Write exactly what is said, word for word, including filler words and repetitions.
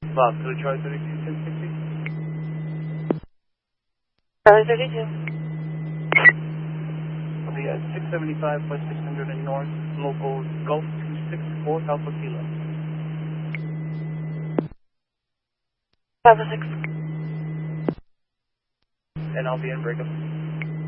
Bob, to Charlie thirty-two, ten sixty. Charlie thirty-two. I'll be at six seventy-five plus six hundred and north, local Gulf two six four Alpha Kilo. Alpha six. And I'll be in breakup.